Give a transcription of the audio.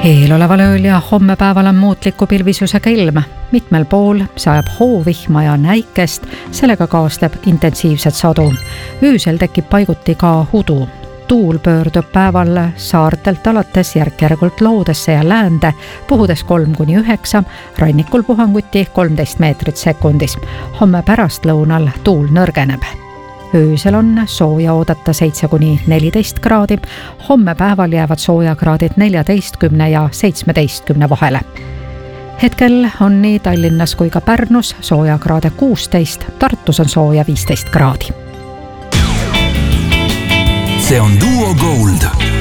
Eeloleval ööl ja homme päeval on muutliku pilvisusega ilm. Mitmel pool sajab hoovihma ja näikest, sellega kaasneb intensiivset sadu. Öösel tekib paiguti ka hudu. Tuul pöördub päeval saartelt alates järk-järgult loodesse ja läände, puhudes 3-9, rannikul puhanguti 13 meetrit sekundis. Homme pärastlõunal tuul nõrgeneb. Öösel on sooja oodata 7-14 kraadi, homme päeval jäävad soojakraadid 14 ja 17 vahele. Hetkel on nii Tallinnas kui ka Pärnus soojakraade 16, Tartus on sooja 15 kraadi. See on Duo Gold.